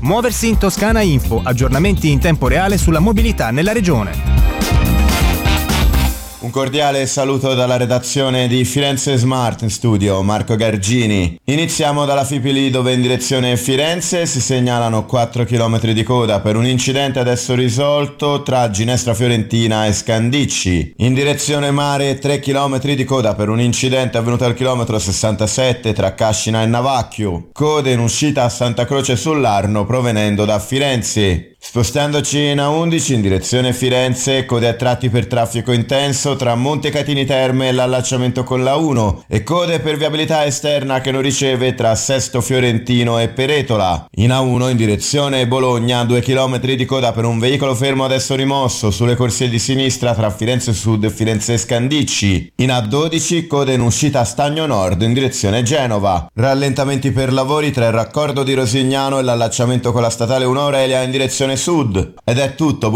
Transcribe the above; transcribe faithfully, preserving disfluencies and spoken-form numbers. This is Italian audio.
Muoversi in Toscana Info, aggiornamenti in tempo reale sulla mobilità nella regione. Un cordiale saluto dalla redazione di Firenze Smart in studio, Marco Gargini. Iniziamo dalla Fipili, dove in direzione Firenze si segnalano quattro chilometri di coda per un incidente adesso risolto tra Ginestra Fiorentina e Scandicci. In direzione mare tre chilometri di coda per un incidente avvenuto al chilometro sessantasette tra Cascina e Navacchio. Code in uscita a Santa Croce sull'Arno provenendo da Firenze. Spostandoci in A undici in direzione Firenze, code a tratti per traffico intenso tra Montecatini Terme e l'allacciamento con la uno e code per viabilità esterna che non riceve tra Sesto Fiorentino e Peretola. In A uno in direzione Bologna, due chilometri di coda per un veicolo fermo adesso rimosso sulle corsie di sinistra tra Firenze Sud e Firenze Scandicci. In A dodici code in uscita a Stagno Nord in direzione Genova. Rallentamenti per lavori tra il raccordo di Rosignano e l'allacciamento con la statale uno Aurelia in direzione Sud. Ed è tutto.